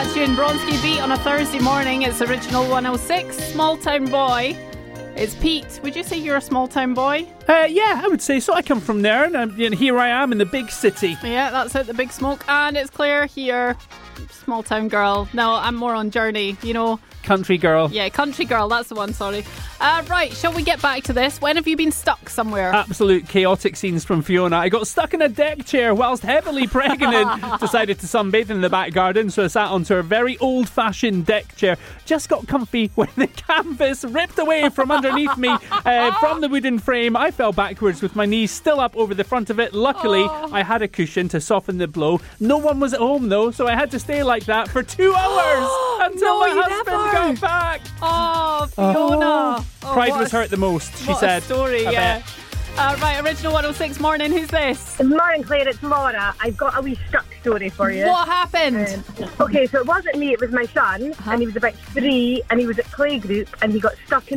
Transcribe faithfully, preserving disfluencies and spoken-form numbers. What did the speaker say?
that tune, Bronski Beat on a Thursday morning. It's Original one oh six. Small Town Boy. It's Pete. Would you say you're a small town boy? Uh, yeah, I would say so. I come from there, and, um, and here I am in the big city. Yeah, that's it, the big smoke. And it's Claire here, small town girl. No, I'm more on Journey, you know. Country girl. Yeah, country girl, that's the one, sorry. Uh, right, shall we get back to this? When have you been stuck somewhere? Absolute chaotic scenes from Fiona. I got stuck in a deck chair whilst heavily pregnant. Decided to sunbathe in the back garden, so I sat onto a very old-fashioned deck chair. Just got comfy when the canvas ripped away from underneath me uh, from the wooden frame. I fell backwards with my knees still up over the front of it. Luckily, oh. I had a cushion to soften the blow. No one was at home, though, so I had to stay like that for two hours until no, my husband never. got back. Oh, Fiona. Oh. Oh, Pride was hurt the most, she what said. A story, I yeah. Uh, right, Original one oh six morning. Who's this? Good morning, Claire. It's Laura. I've got a wee stuck story for you. What happened? Um, okay, so it wasn't me. It was my son, uh-huh. and he was about three, and he was at playgroup, and he got stuck in